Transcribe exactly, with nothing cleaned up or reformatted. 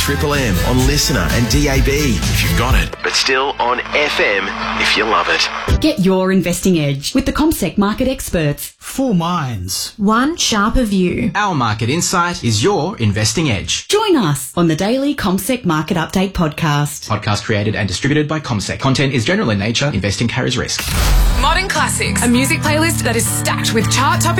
Triple M on Listener and D A B if you've got it, but still on F M if you love it. Get your investing edge with the CommSec market experts. Four minds. One sharper view. Our market insight is your investing edge. Join us on the daily CommSec Market Update podcast. Podcast created and distributed by CommSec. Content is general in nature. Investing carries risk. Modern Classics, a music playlist that is stacked with chart topping